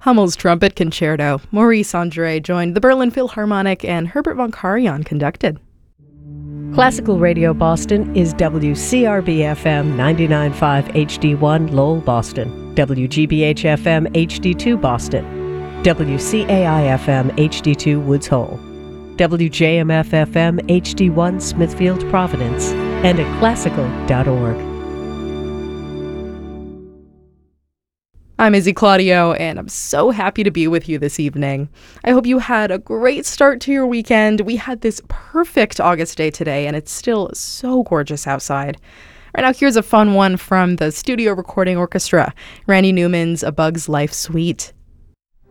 Hummel's Trumpet Concerto. Maurice Andre joined the Berlin Philharmonic, and Herbert von Karajan conducted. Classical Radio Boston is WCRB-FM 99.5 HD1 Lowell, Boston, WGBH-FM HD2 Boston, WCAI-FM HD2 Woods Hole, WJMF-FM HD1 Smithfield, Providence, and at classical.org. I'm Izzy Claudio, and I'm so happy to be with you this evening. I hope you had a great start to your weekend. We had this perfect August day today, and it's still so gorgeous outside. Right now, here's a fun one from the Studio Recording Orchestra, Randy Newman's A Bug's Life Suite.